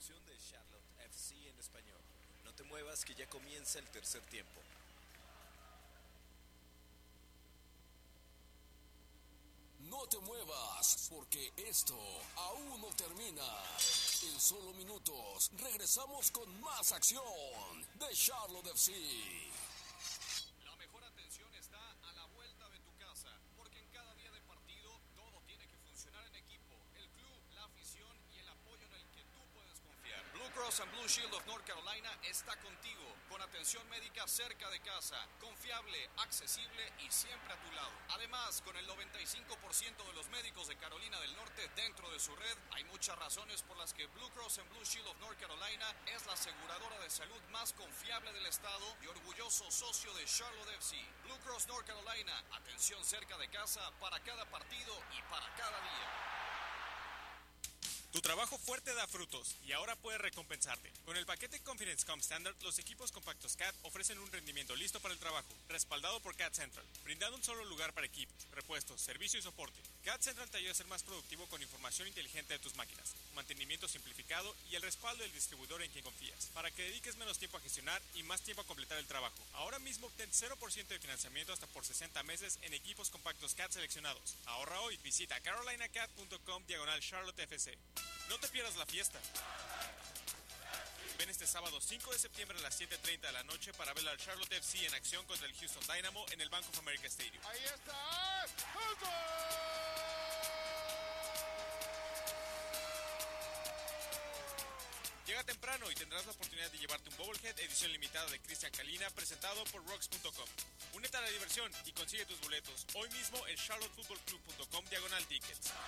producción de Charlotte FC en español. No te muevas que ya comienza el tercer tiempo. No te muevas, porque esto aún no termina. En solo minutos regresamos con más acción de Charlotte FC. La mejor atención está a la vuelta de tu casa, porque en cada día de partido todo tiene que funcionar en equipo. El club, la afición y el apoyo en el que tú puedes confiar. Blue Cross and Blue Shield of North Carolina está contigo, con atención médica cerca de casa, confiable, accesible y siempre a tu lado. Además, con el 95% de los médicos de Carolina del Norte dentro de su red, hay muchas razones por las que Blue Cross and Blue Shield of North Carolina es la aseguradora de salud más confiable del estado y orgulloso socio de Charlotte FC. Blue Cross North Carolina, atención cerca de casa para cada partido y para cada día. Tu trabajo fuerte da frutos y ahora puedes recompensarte. Con el paquete Confidence Com Standard, los equipos compactos CAT ofrecen un rendimiento listo para el trabajo, respaldado por CAT Central, brindando un solo lugar para equipos, repuestos, servicio y soporte. CAT Central te ayuda a ser más productivo con información inteligente de tus máquinas, mantenimiento simplificado y el respaldo del distribuidor en quien confías, para que dediques menos tiempo a gestionar y más tiempo a completar el trabajo. Ahora mismo obtén 0% de financiamiento hasta por 60 meses en equipos compactos CAT seleccionados. Ahorra hoy, visita carolinacat.com/CharlotteFC. No te pierdas la fiesta. Ven este sábado 5 de septiembre a las 7:30 de la noche para ver al Charlotte FC en acción contra el Houston Dynamo en el Bank of America Stadium. Ahí está. Llega temprano y tendrás la oportunidad de llevarte un Bobblehead edición limitada de Cristian Calina presentado por Rocks.com. Únete a la diversión y consigue tus boletos hoy mismo en charlottefootballclub.com/tickets.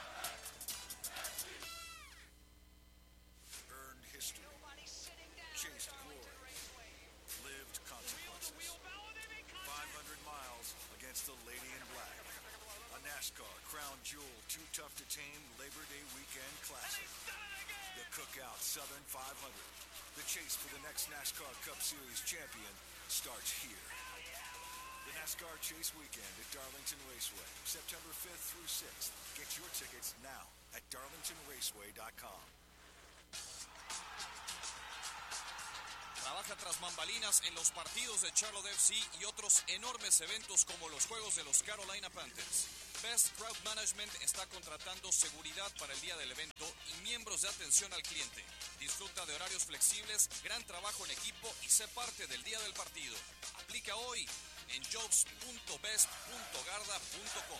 Earned history, chased glory, lived consequences. 500 miles against the Lady in Black. A NASCAR Crown Jewel Too Tough to Tame Labor Day Weekend Classic. The Cookout Southern 500. The chase for the next NASCAR Cup Series champion starts here. The NASCAR Chase Weekend at Darlington Raceway, September 5th through 6th. Get your tickets now at darlingtonraceway.com. Trabaja tras bambalinas en los partidos de Charlotte FC y otros enormes eventos como los Juegos de los Carolina Panthers. Best Crowd Management está contratando seguridad para el día del evento y miembros de atención al cliente. Disfruta de horarios flexibles, gran trabajo en equipo y sé parte del día del partido. Aplica hoy en jobs.best.garda.com.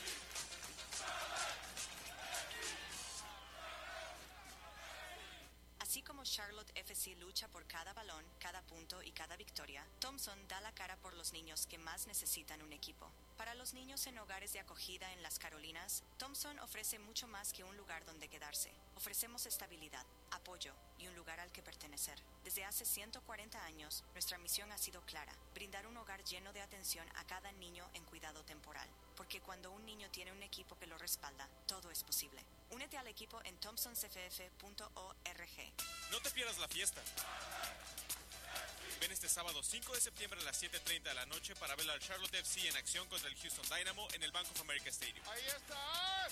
Así como Charlotte FC lucha por cada balón, cada punto y cada victoria, Thompson da la cara por los niños que más necesitan un equipo. Para los niños en hogares de acogida en las Carolinas, Thompson ofrece mucho más que un lugar donde quedarse. Ofrecemos estabilidad, apoyo y un lugar al que pertenecer. Desde hace 140 años, nuestra misión ha sido clara: brindar un hogar lleno de atención a cada niño en cuidado temporal. Porque cuando un niño tiene un equipo que lo respalda, todo es posible. Únete al equipo en thompsoncff.org. No te pierdas la fiesta. Ven este sábado 5 de septiembre a las 7:30 de la noche para ver al Charlotte FC en acción contra el Houston Dynamo en el Bank of America Stadium. Ahí está.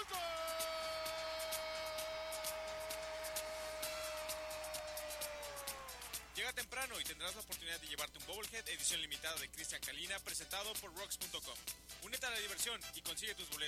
Llega temprano y tendrás la oportunidad de llevarte un Bobblehead edición limitada de Cristian Calina presentado por Rocks.com. Únete a la diversión y consigue tus boletos